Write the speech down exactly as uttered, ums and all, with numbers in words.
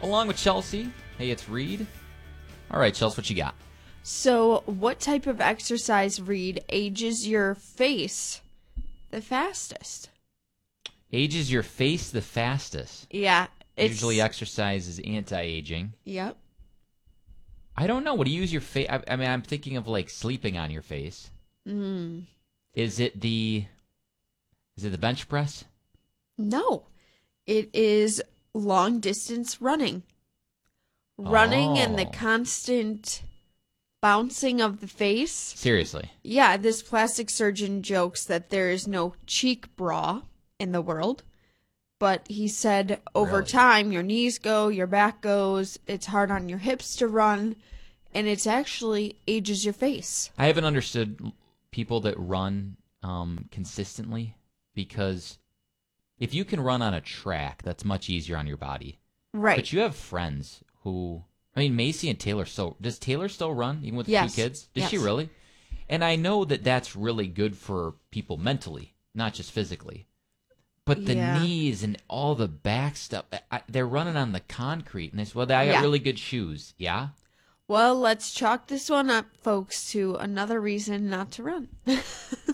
along with Chelsea. Hey, it's Reed. All right, Chelsea, what you got? So, what type of exercise, Reed, ages your face the fastest? Ages your face the fastest. Yeah. It's... Usually exercise is anti-aging. Yep. I don't know. What do you use your face? I, I mean, I'm thinking of like sleeping on your face. Mm. Is it the is it the bench press? No. It is long distance running. Running Oh. and the constant bouncing of the face. Seriously. Yeah, this plastic surgeon jokes that there is no cheek bra in the world. But he said over Really? time, your knees go, your back goes, it's hard on your hips to run, and it's actually ages your face. I haven't understood people that run um, consistently, because if you can run on a track, that's much easier on your body. Right. But you have friends who, I mean, Macy and Taylor still, does Taylor still run, even with Yes. two kids? Does Yes. she really? And I know that that's really good for people mentally, not just physically. But the Yeah. knees and all the back stuff, I, they're running on the concrete. And they said, well, I got Yeah. really good shoes. Yeah? Well, let's chalk this one up, folks, to another reason not to run.